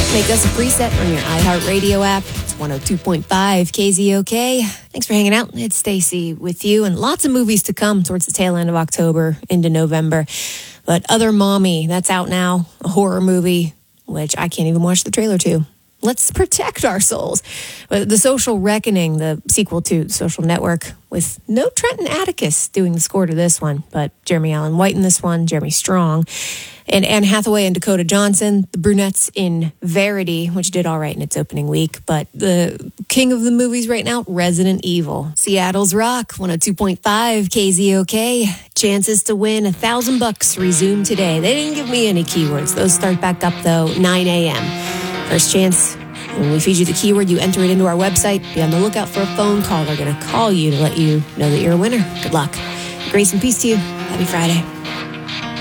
Make us a preset on your iHeartRadio app. It's 102.5 KZOK. Thanks for hanging out. It's Stacy with you, and lots of movies to come towards the tail end of October into November. But Other Mommy, that's out now, a horror movie, which I can't even watch the trailer to. Let's protect our souls. The Social Reckoning, the sequel to Social Network, with no Trenton Atticus doing the score to this one, but Jeremy Allen White in this one, Jeremy Strong, and Anne Hathaway and Dakota Johnson, the brunettes in Verity, which did all right in its opening week. But the king of the movies right now, Resident Evil. Seattle's Rock, 102.5 KZOK. Chances to win $1,000 resume today. They didn't give me any keywords. Those start back up, though, 9 a.m. First chance, when we feed you the keyword, you enter it into our website. Be on the lookout for a phone call. They're going to call you to let you know that you're a winner. Good luck. Grace and peace to you. Happy Friday.